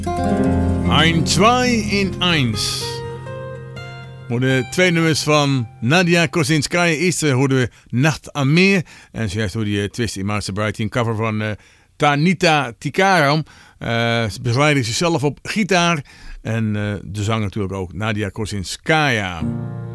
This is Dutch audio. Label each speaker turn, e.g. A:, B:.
A: Ein, zwei in eins. Maar de twee nummers van Nadia Kosinskaya. Eerst hoorden we Nacht am Meer. En zojuist hoorde je Twist in My Sobriety, een cover van Tanita Tikaram. Ze begeleidde zichzelf op gitaar. En de zang natuurlijk ook, Nadia Kosinskaya.